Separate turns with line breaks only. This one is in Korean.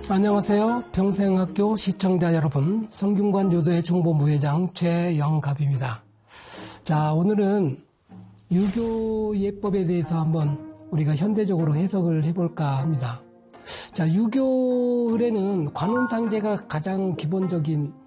안녕하세요. 평생학교 시청자 여러분, 성균관 유도회 중보부회장 최영갑입니다. 자, 오늘은 유교예법에 대해서 한번 우리가 현대적으로 해석을 해볼까 합니다. 자, 유교 의례는 관원상제가 가장 기본적인